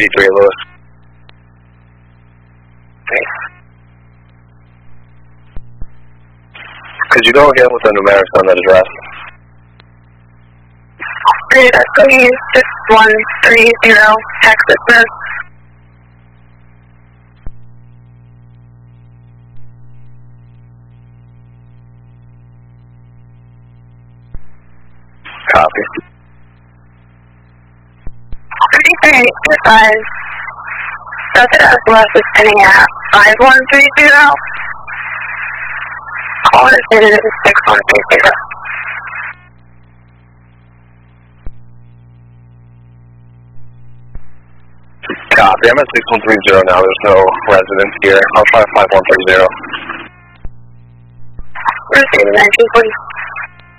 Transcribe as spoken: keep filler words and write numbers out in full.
eighty-three, Lewis. Thanks. Could you go again with the numerics on that address? Three, that's going to use six one three zero, Texas, sir. Copy. thirty-three, five. Delta S West is sending at five one three zero. Call is needed at six one three zero. Copy. I'm at six one three zero now. There's no residents here. I'll try five one three zero. Receiving nineteen forty.